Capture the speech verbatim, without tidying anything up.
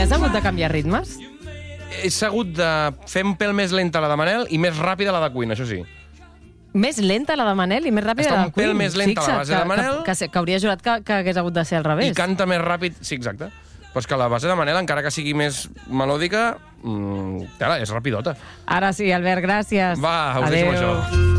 has hagut de canviar ritmes? He hagut de fer un pèl més lenta la de Manel i més ràpida la de Queen, això sí. Més lenta la de Manel i més ràpida Està la un de Queen. pèl més lenta la base que, de Manel. Que, que, que hauria jurat que, que hagués hagut de ser al revés. I canta més ràpid, sí, exacte. Però és que la base de Manel, encara que sigui més melòdica, mmm, tela, és rapidota. Ara sí, Albert, gràcies. Va, us deixo amb això.